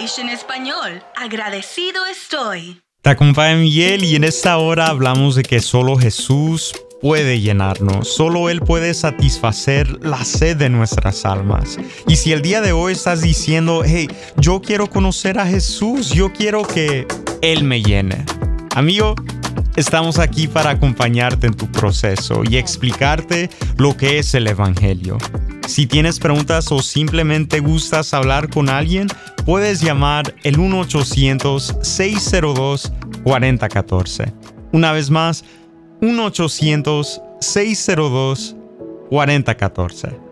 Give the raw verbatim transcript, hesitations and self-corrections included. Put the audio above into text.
English en español. Agradecido estoy. Te acompaña Miguel y en esta hora hablamos de que solo Jesús puede llenarnos. Solo Él puede satisfacer la sed de nuestras almas. Y si el día de hoy estás diciendo, hey, yo quiero conocer a Jesús, yo quiero que Él me llene. Amigo, estamos aquí para acompañarte en tu proceso y explicarte lo que es el Evangelio. Si tienes preguntas o simplemente gustas hablar con alguien, puedes llamar el uno ochocientos, seis cero dos, cuatro cero uno cuatro. Una vez más, uno ochocientos, seis cero dos, cuatro cero uno cuatro.